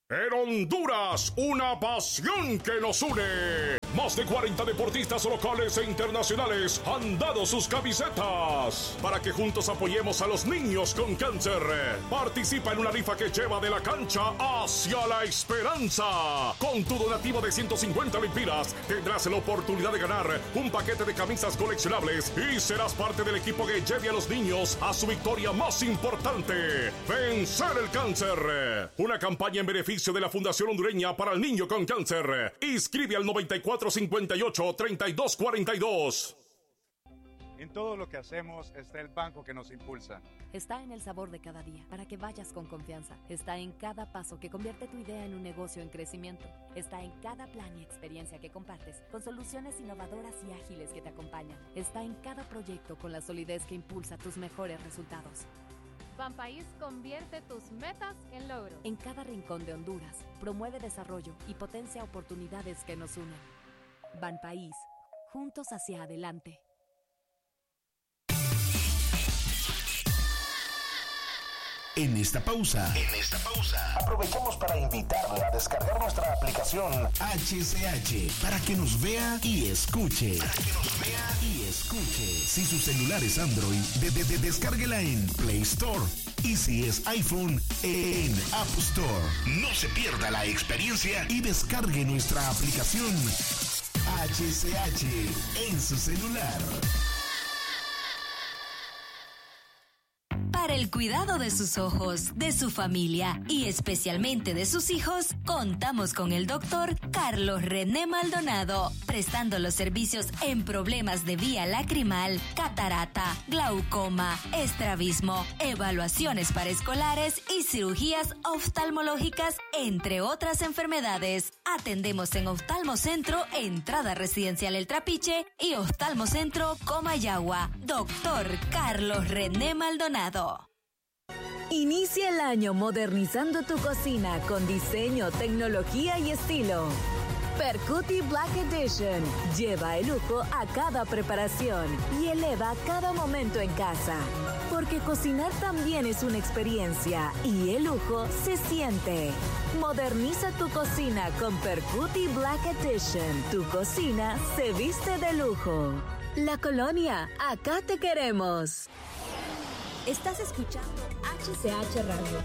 En Honduras, una pasión que nos une. Más de 40 deportistas locales e internacionales han dado sus camisetas para que juntos apoyemos a los niños con cáncer. Participa en una rifa que lleva de la cancha hacia la esperanza. Con tu donativo de 150 lempiras tendrás la oportunidad de ganar un paquete de camisas coleccionables y serás parte del equipo que lleve a los niños a su victoria más importante: vencer el cáncer. Una campaña en beneficio de la Fundación Hondureña para el Niño con Cáncer. Inscribe al 9458-3242. En todo lo que hacemos está el banco que nos impulsa. Está en el sabor de cada día, para que vayas con confianza. Está en cada paso que convierte tu idea en un negocio en crecimiento. Está en cada plan y experiencia que compartes, con soluciones innovadoras y ágiles que te acompañan. Está en cada proyecto con la solidez que impulsa tus mejores resultados. Banpaís convierte tus metas en logros. En cada rincón de Honduras, promueve desarrollo y potencia oportunidades que nos unen. Banpaís, juntos hacia adelante. En esta pausa, aprovechamos para invitarle a descargar nuestra aplicación HCH para que nos vea y escuche. Si su celular es Android, descárguela en Play Store. Y si es iPhone, en App Store. No se pierda la experiencia y descargue nuestra aplicación HCH en su celular. Para el cuidado de sus ojos, de su familia y especialmente de sus hijos, contamos con el doctor Carlos René Maldonado, prestando los servicios en problemas de vía lacrimal, catarata, glaucoma, estrabismo, evaluaciones para escolares y cirugías oftalmológicas, entre otras enfermedades. Atendemos en Oftalmocentro, Entrada Residencial El Trapiche y Oftalmocentro Comayagua. Doctor Carlos René Maldonado. Inicia el año modernizando tu cocina con diseño, tecnología y estilo. Percuti Black Edition lleva el lujo a cada preparación y eleva cada momento en casa. Porque cocinar también es una experiencia y el lujo se siente. Moderniza tu cocina con Percuti Black Edition. Tu cocina se viste de lujo. La Colonia, acá te queremos. Estás escuchando HCH Radio.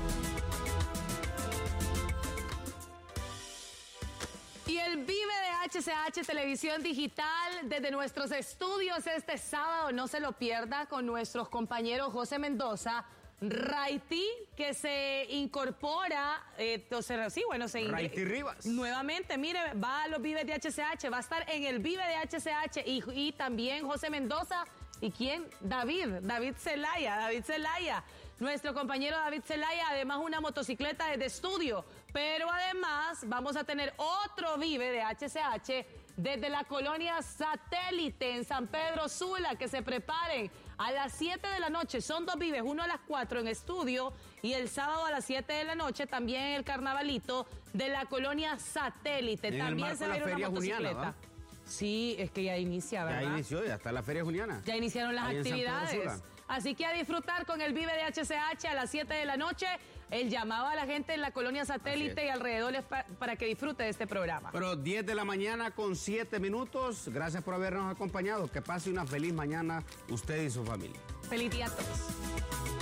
Y el Vive de HCH Televisión Digital desde nuestros estudios este sábado, no se lo pierda, con nuestros compañeros José Mendoza, Raiti, que se incorpora, Raiti Rivas. Nuevamente, mire, va a los Vives de HCH, va a estar en el Vive de HCH y también José Mendoza. ¿Y quién? David Zelaya, nuestro compañero David Zelaya, además una motocicleta desde estudio, pero además vamos a tener otro Vive de HCH desde la colonia Satélite en San Pedro Sula, que se preparen a las 7 de la noche, son dos Vives, uno a las 4 en estudio y el sábado a las 7 de la noche también en el carnavalito de la colonia Satélite, también se va a ir una motocicleta. Juliana, sí, es que ya inicia, ¿verdad? Ya inició, ya está la Feria Juliana. Ya iniciaron las actividades. Así que a disfrutar con el Vive de HCH a las 7 de la noche. El llamado a la gente en la colonia Satélite y alrededores para que disfrute de este programa. Pero 10 de la mañana con 7 minutos. Gracias por habernos acompañado. Que pase una feliz mañana usted y su familia. Feliz día a todos.